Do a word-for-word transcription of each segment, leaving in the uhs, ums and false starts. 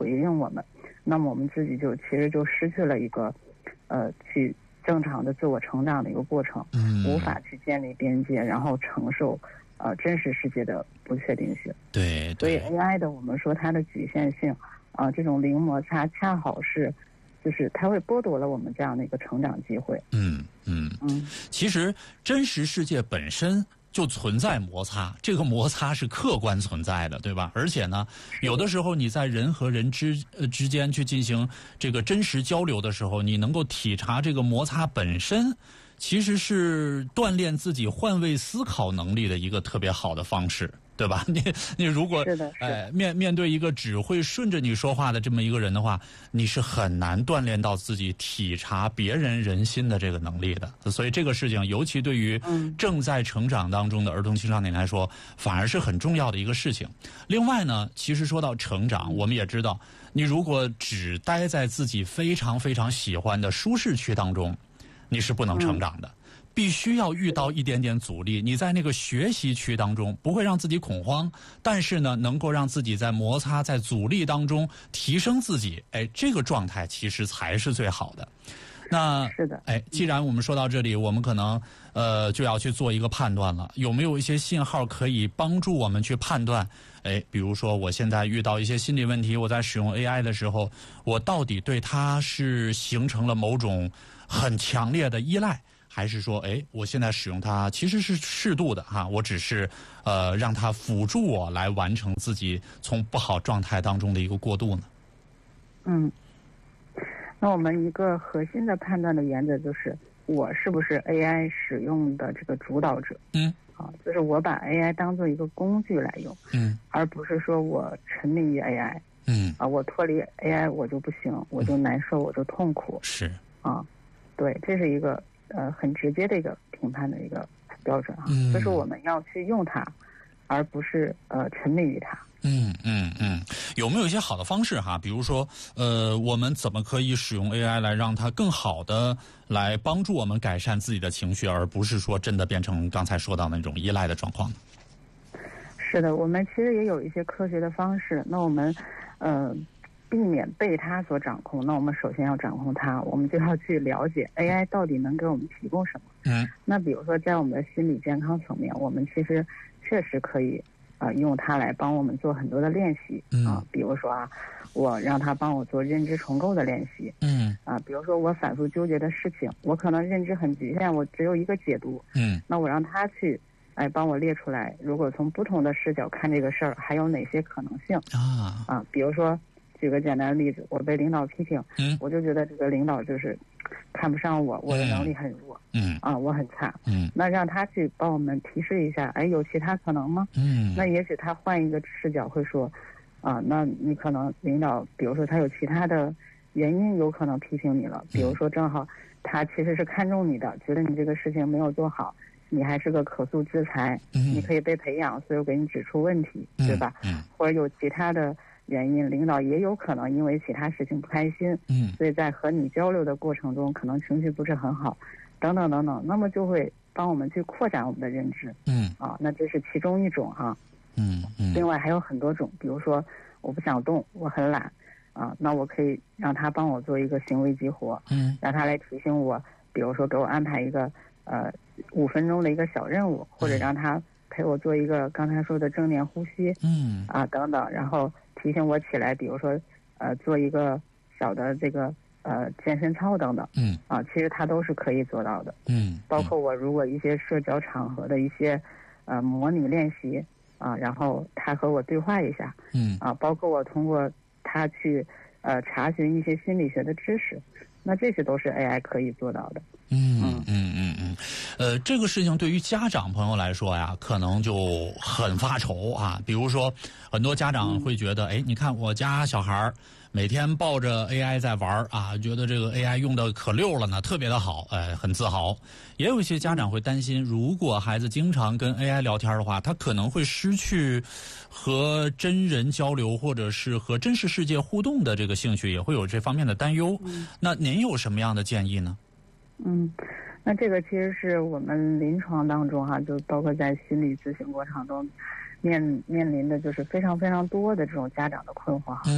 回应我们，那么我们自己就其实就失去了一个呃去正常的自我成长的一个过程， 嗯， 无法去建立边界，然后承受呃真实世界的不确定性。 对， 所以 A I 的我们说它的局限性啊、呃，这种零摩擦恰好是，就是它会剥夺了我们这样的一个成长机会。 嗯嗯嗯，其实真实世界本身就存在摩擦，这个摩擦是客观存在的，对吧？而且呢，有的时候你在人和人之呃之间去进行这个真实交流的时候，你能够体察这个摩擦本身，其实是锻炼自己换位思考能力的一个特别好的方式。对吧？你你如果哎面面对一个只会顺着你说话的这么一个人的话，你是很难锻炼到自己体察别人人心的这个能力的。所以这个事情，尤其对于正在成长当中的儿童青少年来说，反而是很重要的一个事情。另外呢，其实说到成长，我们也知道，你如果只待在自己非常非常喜欢的舒适区当中，你是不能成长的。嗯，必须要遇到一点点阻力，你在那个学习区当中不会让自己恐慌，但是呢，能够让自己在摩擦、在阻力当中提升自己，哎，这个状态其实才是最好的。那是的， 哎，既然我们说到这里，我们可能呃就要去做一个判断了，有没有一些信号可以帮助我们去判断？哎，比如说我现在遇到一些心理问题，我在使用 A I 的时候，我到底对它是形成了某种很强烈的依赖？还是说，哎，我现在使用它其实是适度的哈，我只是呃让它辅助我来完成自己从不好状态当中的一个过渡呢？ 嗯，那我们一个核心的判断的原则就是，我是不是 A I 使用的这个主导者？ 嗯， 啊，就是我把 A I 当做一个工具来用， 嗯，而不是说我沉迷于 A I， 嗯， 啊，我脱离 A I 我就不行，我就难受，我就痛苦。 是， 啊，对，这是一个。呃，很直接的一个评判的一个标准啊， 嗯， 就是我们要去用它，而不是呃沉迷于它。 嗯嗯嗯，有没有一些好的方式哈？比如说，呃，我们怎么可以使用 A I 来让它更好的来帮助我们改善自己的情绪，而不是说真的变成刚才说到那种依赖的状况呢？ 是的，我们其实也有一些科学的方式。那我们呃。避免被它所掌控，那我们首先要掌控它，我们就要去了解 A I 到底能给我们提供什么。 嗯， 那比如说在我们的心理健康层面，我们其实确实可以啊、呃、用它来帮我们做很多的练习啊、呃，比如说啊，我让它帮我做认知重构的练习。 嗯啊，比如说我反复纠结的事情，我可能认知很局限，我只有一个解读。 嗯， 那我让它去哎帮我列出来，如果从不同的视角看这个事儿，还有哪些可能性啊啊？比如说。举个简单的例子，我被领导批评， 嗯， 我就觉得这个领导就是看不上我，我的能力很弱， 嗯啊，我很差， 嗯， 那让他去帮我们提示一下，哎，有其他可能吗？ 嗯， 那也许他换一个视角会说，啊，那你可能领导，比如说他有其他的原因，有可能批评你了，比如说正好他其实是看中你的，觉得你这个事情没有做好，你还是个可塑之才， 嗯， 你可以被培养，所以我给你指出问题， 嗯、 对吧？ 嗯， 或者有其他的。原因，领导也有可能因为其他事情不开心， 嗯， 所以在和你交流的过程中，可能情绪不是很好，等等等等，那么就会帮我们去扩展我们的认知， 嗯， 啊，那这是其中一种哈、啊， 嗯嗯， 另外还有很多种，比如说我不想动，我很懒，啊，那我可以让他帮我做一个行为激活， 嗯， 让他来提醒我，比如说给我安排一个呃五分钟的一个小任务，或者让他陪我做一个刚才说的正念呼吸， 嗯， 啊等等，然后。提醒我起来，比如说，呃，做一个小的这个呃健身操等等， 嗯， 啊，其实它都是可以做到的， 嗯， 包括我如果一些社交场合的一些呃模拟练习啊，然后他和我对话一下， 嗯， 啊，包括我通过他去呃查询一些心理学的知识，那这些都是 A I 可以做到的。 嗯嗯嗯嗯，呃，这个事情对于家长朋友来说呀，可能就很发愁啊。比如说，很多家长会觉得，哎，你看我家小孩每天抱着 A I 在玩啊，觉得这个 A I 用的可溜了呢，特别的好，哎，很自豪。也有一些家长会担心，如果孩子经常跟 A I 聊天的话，他可能会失去和真人交流或者是和真实世界互动的这个兴趣，也会有这方面的担忧。 嗯、 那您有什么样的建议呢？ 嗯，那这个其实是我们临床当中哈、啊，就包括在心理咨询过程中面面临的就是非常非常多的这种家长的困惑哈。 嗯，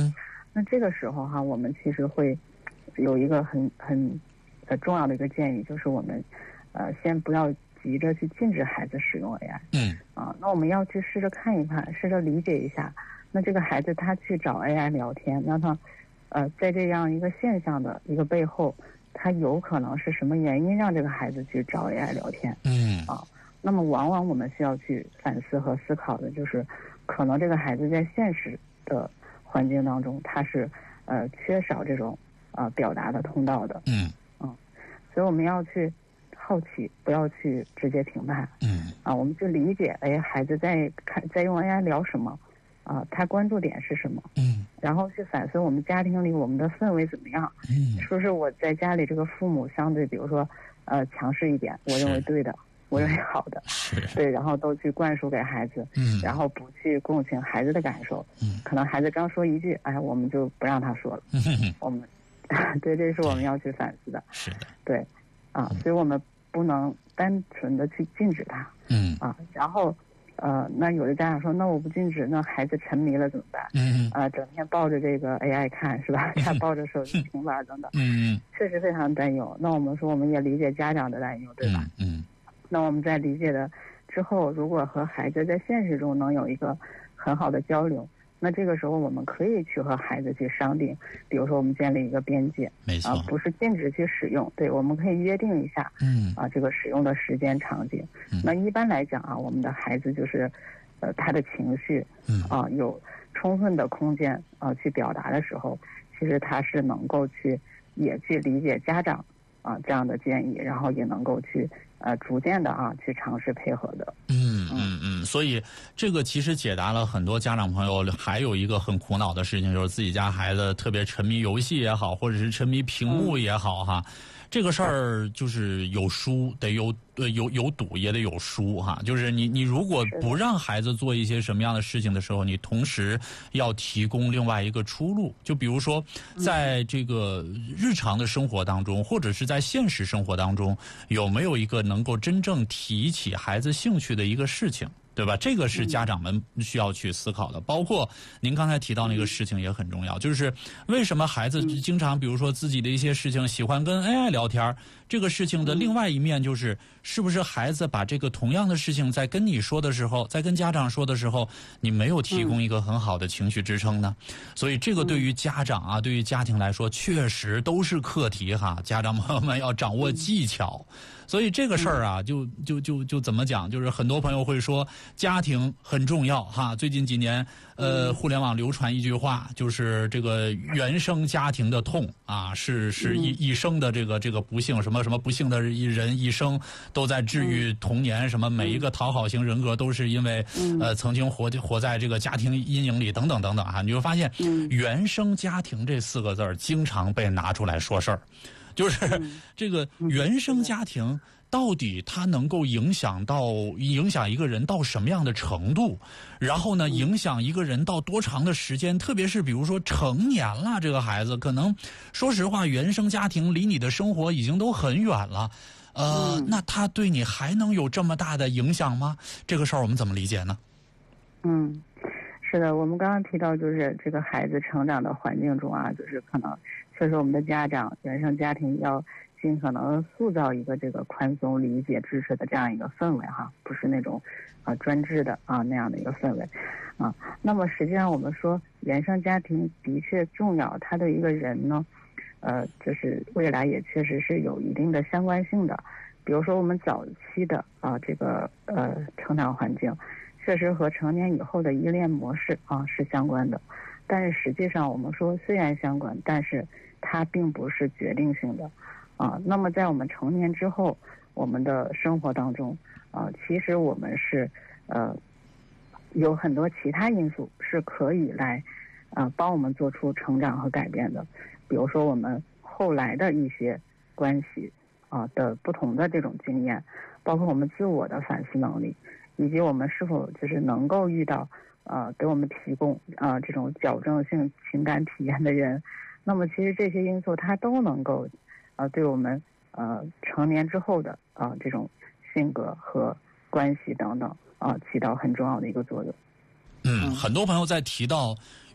那这个时候哈，我们其实会有一个很很呃重要的一个建议，就是我们呃先不要急着去禁止孩子使用 A I。 嗯。 啊，那我们要去试着看一看，试着理解一下。那这个孩子他去找 A I 聊天，那他呃在这样一个现象的一个背后，他有可能是什么原因让这个孩子去找 A I 聊天？ 嗯。 啊，那么往往我们需要去反思和思考的就是，可能这个孩子在现实的环境当中，他是呃缺少这种呃表达的通道的。 嗯。 嗯，所以我们要去好奇，不要去直接评判。 嗯。 啊，我们去理解，哎，孩子在看在用 A I 聊什么？啊，他关注点是什么？ 嗯。 然后去反思我们家庭里我们的氛围怎么样？ 嗯。 说是我在家里这个父母相对，比如说呃强势一点，我认为对的，我认为好的， 是对，然后都去灌输给孩子， 嗯， 然后不去共情孩子的感受。 嗯， 可能孩子刚说一句，哎，我们就不让他说了。 嗯， 我们对，这是我们要去反思的。 是的。 对，啊，所以我们不能单纯的去禁止他。 嗯。 啊，然后。呃，那有的家长说，那我不禁止，那孩子沉迷了怎么办？ 嗯啊、呃，整天抱着这个 A I 看是吧？他抱着手机、平板等等， 嗯， 确实非常担忧。那我们说，我们也理解家长的担忧，对吧？ 嗯。 那我们在理解的之后，如果和孩子在现实中能有一个很好的交流，那这个时候我们可以去和孩子去商定，比如说我们建立一个边界， 没错， 啊，不是禁止去使用，对，我们可以约定一下， 嗯， 啊，这个使用的时间场景。 嗯、 那一般来讲啊，我们的孩子就是，呃，他的情绪， 嗯， 啊，有充分的空间啊去表达的时候，其实他是能够去也去理解家长啊这样的建议，然后也能够去呃逐渐的啊去尝试配合的。 嗯嗯嗯，所以这个其实解答了很多家长朋友还有一个很苦恼的事情，就是自己家孩子特别沉迷游戏也好，或者是沉迷屏幕也好哈，嗯、这个事儿就是有输得有呃有有赌也得有输哈，就是你你如果不让孩子做一些什么样的事情的时候，你同时要提供另外一个出路，就比如说在这个日常的生活当中，或者是在现实生活当中，有没有一个能够真正提起孩子兴趣的一个事情，对吧？这个是家长们需要去思考的。包括您刚才提到那个事情也很重要，就是为什么孩子经常比如说自己的一些事情喜欢跟 A I 聊天，这个事情的另外一面就是是不是孩子把这个同样的事情在跟你说的时候，在跟家长说的时候，你没有提供一个很好的情绪支撑呢？所以这个对于家长啊，对于家庭来说确实都是课题哈，家长朋友们要掌握技巧。所以这个事儿啊，就就就就怎么讲？就是很多朋友会说家庭很重要哈。最近几年，呃，互联网流传一句话，就是这个原生家庭的痛啊，是是一一生的这个这个不幸，什么什么不幸的人一生都在治愈童年，什么每一个讨好型人格都是因为呃曾经活活在这个家庭阴影里等等等等哈。你就发现原生家庭这四个字儿经常被拿出来说事儿。就是这个原生家庭到底它能够影响到影响一个人到什么样的程度，然后呢影响一个人到多长的时间，特别是比如说成年了，这个孩子可能说实话原生家庭离你的生活已经都很远了，呃那他对你还能有这么大的影响吗？这个事儿我们怎么理解呢？ 嗯，是的，我们刚刚提到就是这个孩子成长的环境中啊，就是可能确实我们的家长原生家庭要尽可能塑造一个这个宽松理解支持的这样一个氛围哈，不是那种啊专制的啊那样的一个氛围啊。那么实际上我们说原生家庭的确重要，它对一个人呢呃就是未来也确实是有一定的相关性的。比如说我们早期的啊这个呃成长环境确实和成年以后的依恋模式啊是相关的，但是实际上我们说虽然相关，但是它并不是决定性的啊。那么在我们成年之后，我们的生活当中啊，其实我们是呃有很多其他因素是可以来啊帮我们做出成长和改变的。比如说我们后来的一些关系啊的不同的这种经验，包括我们自我的反思能力，以及我们是否就是能够遇到呃给我们提供啊、呃、这种矫正性情感体验的人。那么其实这些因素它都能够呃对我们呃成年之后的啊、呃、这种性格和关系等等啊、呃、起到很重要的一个作用。 嗯，很多朋友在提到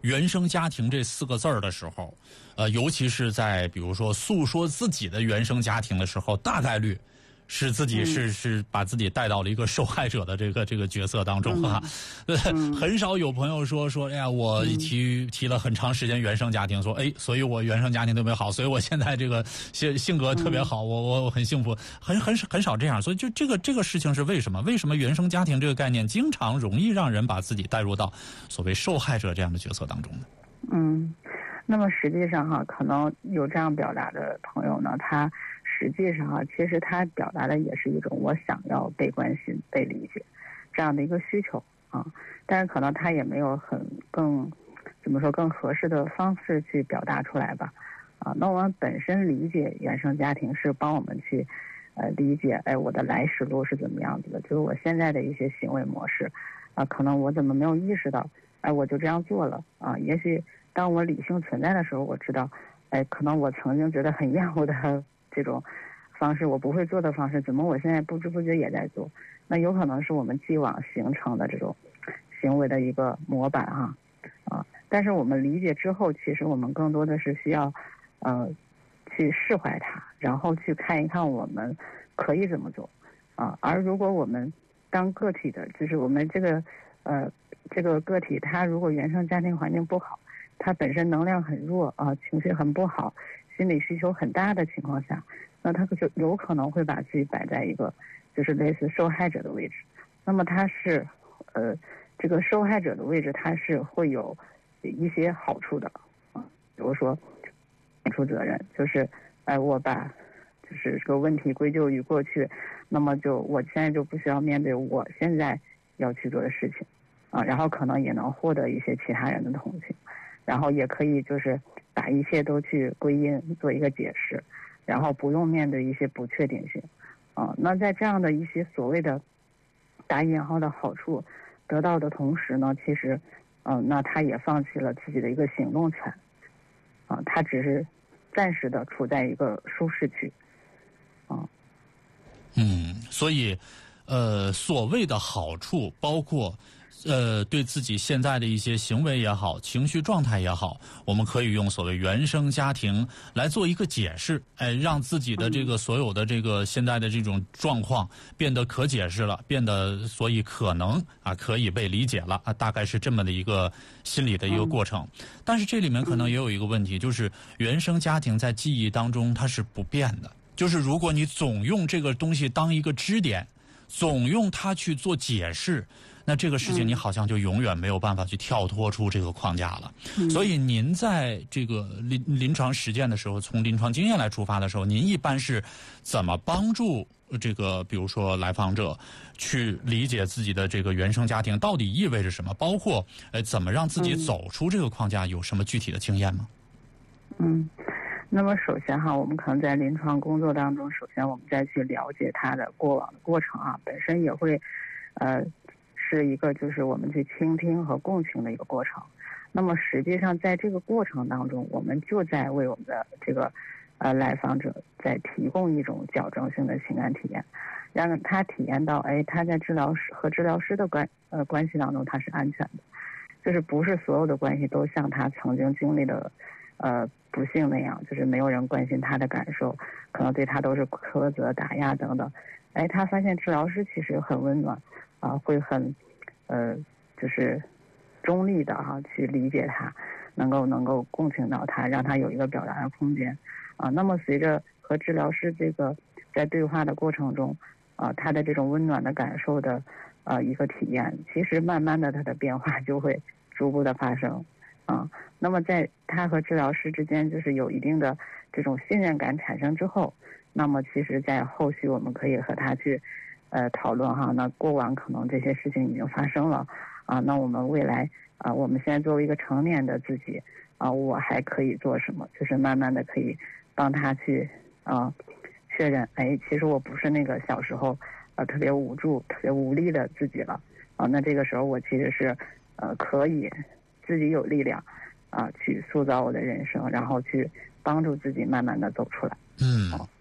原生家庭这四个字儿的时候，呃，尤其是在比如说诉说自己的原生家庭的时候，大概率是自己是、嗯、是把自己带到了一个受害者的这个这个角色当中啊。嗯嗯、很少有朋友说说，哎呀，我提、嗯、提了很长时间原生家庭，说，哎，所以我原生家庭特别好，所以我现在这个性性格特别好，嗯、我我很幸福，很很很少这样。所以就这个这个事情是为什么？为什么原生家庭这个概念经常容易让人把自己带入到所谓受害者这样的角色当中呢？ 嗯，那么实际上哈，可能有这样表达的朋友呢，他实际上啊，其实他表达的也是一种我想要被关心、被理解这样的一个需求啊，但是可能他也没有很更怎么说更合适的方式去表达出来吧啊。那我们本身理解原生家庭是帮我们去呃理解，哎，我的来时路是怎么样子的，就是我现在的一些行为模式啊，可能我怎么没有意识到，哎，我就这样做了啊。也许当我理性存在的时候，我知道，哎，可能我曾经觉得很厌恶的这种方式，我不会做的方式，怎么我现在不知不觉也在做？那有可能是我们既往形成的这种行为的一个模板哈啊。但是我们理解之后，其实我们更多的是需要呃去释怀它，然后去看一看我们可以怎么做啊。而如果我们当个体的，就是我们这个呃这个个体，他如果原生家庭环境不好，他本身能量很弱啊，情绪很不好，心理需求很大的情况下，那他就有可能会把自己摆在一个就是类似受害者的位置。那么他是呃这个受害者的位置，他是会有一些好处的啊，比如说免除责任，就是哎、呃、我把就是这个问题归咎于过去，那么就我现在就不需要面对我现在要去做的事情啊，然后可能也能获得一些其他人的同情，然后也可以就是把一切都去归因做一个解释，然后不用面对一些不确定性啊。那在这样的一些所谓的打引号的好处得到的同时呢，其实嗯、呃，那他也放弃了自己的一个行动权啊，他只是暂时的处在一个舒适区啊。 嗯，所以呃，所谓的好处包括呃，对自己现在的一些行为也好，情绪状态也好，我们可以用所谓原生家庭来做一个解释，哎，让自己的这个所有的这个现在的这种状况变得可解释了，变得所以可能啊可以被理解了啊，大概是这么的一个心理的一个过程。但是这里面可能也有一个问题，就是原生家庭在记忆当中它是不变的，就是如果你总用这个东西当一个支点，总用它去做解释，那这个事情你好像就永远没有办法去跳脱出这个框架了。嗯、所以您在这个临临床实践的时候，从临床经验来出发的时候，您一般是怎么帮助这个比如说来访者去理解自己的这个原生家庭到底意味着什么，包括呃怎么让自己走出这个框架，有什么具体的经验吗？ 嗯，那么首先哈，我们可能在临床工作当中，首先我们再去了解他的过往的过程啊，本身也会呃是一个就是我们去倾听和共情的一个过程。那么实际上在这个过程当中，我们就在为我们的这个呃来访者在提供一种矫正性的情感体验，让他体验到，哎，他在治疗师和治疗师的关呃关系当中他是安全的，就是不是所有的关系都像他曾经经历的呃不幸那样，就是没有人关心他的感受，可能对他都是苛责、打压等等。哎，他发现治疗师其实很温暖啊，会很呃就是中立的哈、啊、去理解他，能够能够共情到他，让他有一个表达的空间啊。那么随着和治疗师这个在对话的过程中啊，他的这种温暖的感受的呃一个体验，其实慢慢的他的变化就会逐步的发生啊。那么在他和治疗师之间就是有一定的这种信任感产生之后，那么其实在后续我们可以和他去呃讨论哈，那过往可能这些事情已经发生了啊，那我们未来啊，我们现在作为一个成年的自己啊，我还可以做什么？就是慢慢的可以帮他去啊确认，哎，其实我不是那个小时候呃特别无助、特别无力的自己了啊，那这个时候我其实是呃可以自己有力量啊去塑造我的人生，然后去帮助自己慢慢的走出来。 嗯，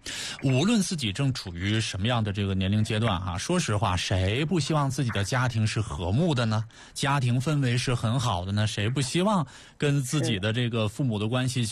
无论自己正处于什么样的这个年龄阶段哈，说实话，谁不希望自己的家庭是和睦的呢？家庭氛围是很好的呢？谁不希望跟自己的这个父母的关系